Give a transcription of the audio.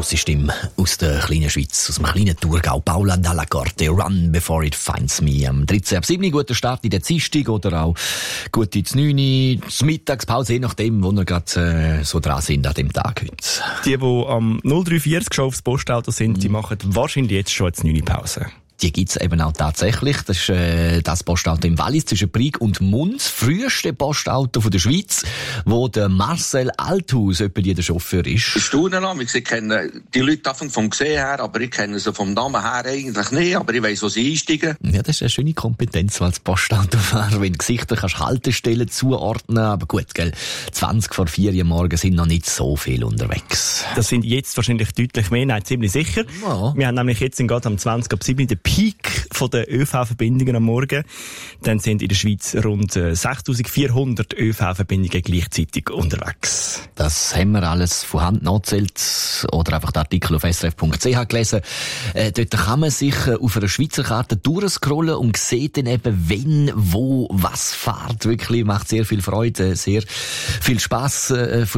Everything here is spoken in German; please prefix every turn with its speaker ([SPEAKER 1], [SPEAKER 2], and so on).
[SPEAKER 1] grosse Stimme aus der kleinen Schweiz, aus dem kleinen Thurgau. Paula Dalla Corte, Run Before It Finds Me. Am 13. ab 7. guter Start in der Dienstag oder auch gut ins 9. die Mittagspause, je nachdem, wo wir gerade so dran sind an dem Tag heute.
[SPEAKER 2] Die am 0340 schon aufs Postauto sind, die machen wahrscheinlich jetzt schon eine 9. Pause.
[SPEAKER 1] Die gibt's eben auch tatsächlich. Das ist das Postauto im Wallis zwischen Brig und Mons. Früheste Postauto von der Schweiz, wo der Marcel Althaus etwa der Chauffeur ist.
[SPEAKER 3] Ich staune noch, ich kenne die Leute vom Gesehen her, aber ich kenne sie vom Namen her eigentlich nicht, aber ich weiss, wo sie einsteigen.
[SPEAKER 1] Ja, das ist eine schöne Kompetenz als Postautofahrer, wenn du Gesichter kannst Haltestellen zuordnen, aber gut, gell, 20 vor 4 Uhr morgen sind noch nicht so viel unterwegs.
[SPEAKER 2] Das sind jetzt wahrscheinlich deutlich mehr, nein, ziemlich sicher.
[SPEAKER 1] Ja.
[SPEAKER 2] Wir haben nämlich jetzt gerade am 20 ab 7 den Peak von den ÖV-Verbindungen am Morgen. Dann sind in der Schweiz rund 6400 ÖV-Verbindungen gleichzeitig unterwegs.
[SPEAKER 1] Das haben wir alles von Hand nachgezählt oder einfach den Artikel auf srf.ch gelesen. Dort kann man sich auf einer Schweizer Karte durchscrollen und sieht dann eben, wenn, wo, was fährt. Wirklich macht sehr viel Freude, sehr viel Spass.